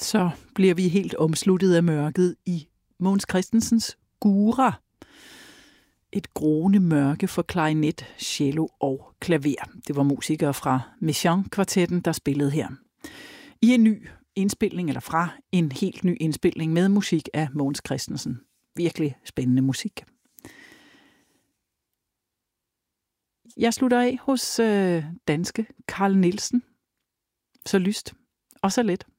så bliver vi helt omsluttet af mørket i Mogens Christensens Gura. Et groende mørke for klarinet, cello og klaver. Det var musikere fra Messiaen-kvartetten, der spillede her. I en ny indspilning, eller fra en helt ny indspilning med musik af Mogens Christensen. Virkelig spændende musik. Jeg slutter af hos danske Carl Nielsen. Så lyst og så let.